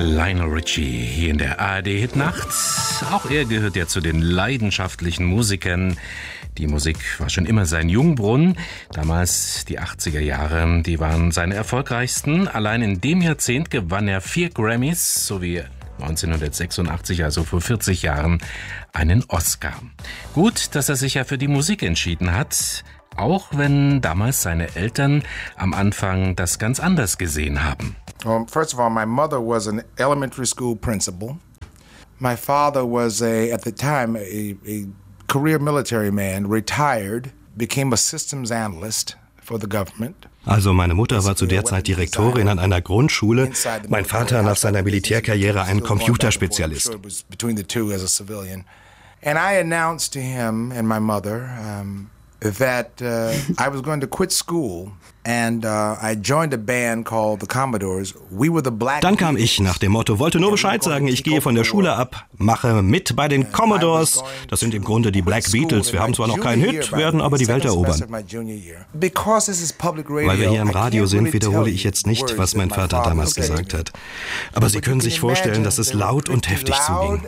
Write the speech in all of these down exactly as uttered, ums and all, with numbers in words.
Lionel Richie hier in der A R D-Hitnacht. Auch er gehört ja zu den leidenschaftlichen Musikern. Die Musik war schon immer sein Jungbrunnen. Damals die achtziger Jahre, die waren seine erfolgreichsten. Allein in dem Jahrzehnt gewann er vier Grammys sowie neunzehnhundertsechsundachtzig, also vor vierzig Jahren, einen Oscar. Gut, dass er sich ja für die Musik entschieden hat, auch wenn damals seine Eltern am Anfang das ganz anders gesehen haben. Well, first of all, my mother was an elementary school principal. My father was a, at the time, a, a career military man, retired, became a systems analyst for the government. Also meine Mutter war zu der Zeit Direktorin an einer Grundschule, mein Vater nach seiner Militärkarriere ein Computerspezialist. And I announced to him and my mother um, that uh, I was going to quit school and uh, I joined a band called the Commodores. We were the Black Dann kam ich nach dem Motto, wollte nur Bescheid sagen, ich gehe von der Schule ab, mache mit bei den Commodores. Das sind im Grunde die Black Beatles. Wir haben zwar noch keinen Hit, werden aber die Welt erobern. Weil wir hier im Radio sind, wiederhole ich jetzt nicht, was mein Vater damals gesagt hat. Aber Sie können sich vorstellen, dass es laut und heftig zuging.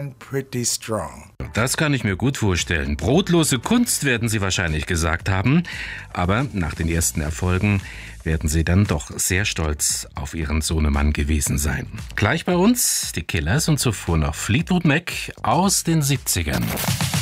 Das kann ich mir gut vorstellen. Brotlose Kunst werden Sie wahrscheinlich gesagt haben. Aber nach den ersten Erfolgen werden Sie dann doch sehr stolz auf Ihren Sohnemann gewesen sein. Gleich bei uns die Killers und zuvor noch Fleetwood Mac aus den siebzigern.